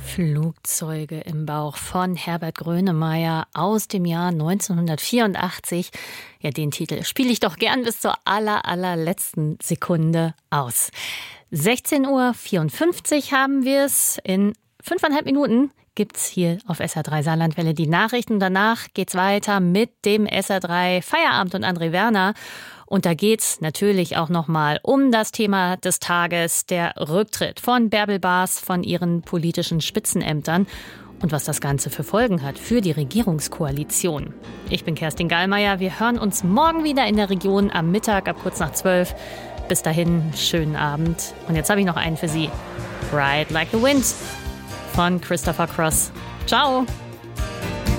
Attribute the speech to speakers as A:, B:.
A: Flugzeuge im Bauch von Herbert Grönemeyer aus dem Jahr 1984. Ja, den Titel spiele ich doch gern bis zur allerletzten Sekunde aus. 16:54 Uhr haben wir es. In 5,5 Minuten gibt's hier auf SR3 Saarlandwelle die Nachrichten. Danach geht's weiter mit dem SR3 Feierabend und André Werner. Und da geht's natürlich auch nochmal um das Thema des Tages, der Rücktritt von Bärbel Baas von ihren politischen Spitzenämtern und was das Ganze für Folgen hat für die Regierungskoalition. Ich bin Kerstin Gallmeier. Wir hören uns morgen wieder in der Region am Mittag ab kurz nach 12. Bis dahin, schönen Abend. Und jetzt habe ich noch einen für Sie. Ride Like the Wind von Christopher Cross. Ciao!